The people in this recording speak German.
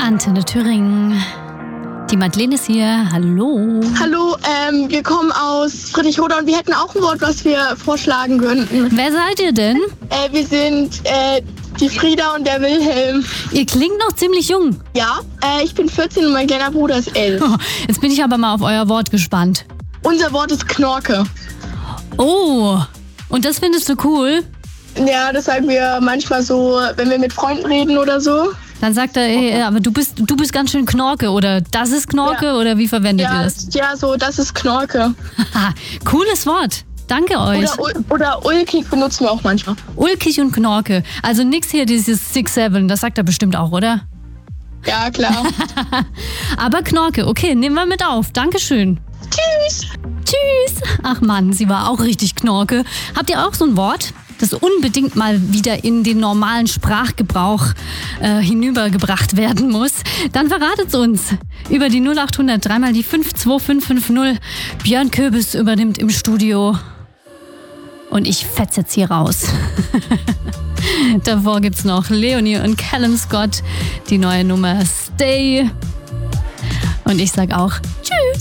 Antenne Thüringen. Die Madeleine ist hier. Hallo. Hallo, wir kommen aus Friedrichroda und wir hätten auch ein Wort, was wir vorschlagen könnten. Wer seid ihr denn? Wir sind die Frieda und der Wilhelm. Ihr klingt noch ziemlich jung. Ja, ich bin 14 und mein kleiner Bruder ist 11. Jetzt bin ich aber mal auf euer Wort gespannt. Unser Wort ist Knorke. Oh, und das findest du cool? Ja, das sagen wir manchmal so, wenn wir mit Freunden reden oder so. Dann sagt er, ey, aber du bist ganz schön Knorke oder das ist Knorke Ja. Oder wie verwendet ihr das? Ja, so, das ist Knorke. Haha, cooles Wort. Danke euch. Oder ulkig benutzen wir auch manchmal. Ulkig und Knorke. Also nix hier dieses 6-7, das sagt er bestimmt auch, oder? Ja, klar. Aber Knorke, okay, nehmen wir mit auf. Dankeschön. Tschüss. Tschüss. Ach Mann, sie war auch richtig Knorke. Habt ihr auch so ein Wort, das unbedingt mal wieder in den normalen Sprachgebrauch hinübergebracht werden muss? Dann verratet's uns über die 0800 dreimal die 52550. Björn Köbis übernimmt im Studio. Und ich fetze jetzt hier raus. Davor gibt's noch Leonie und Callum Scott, die neue Nummer Stay. Und ich sag auch Tschüss.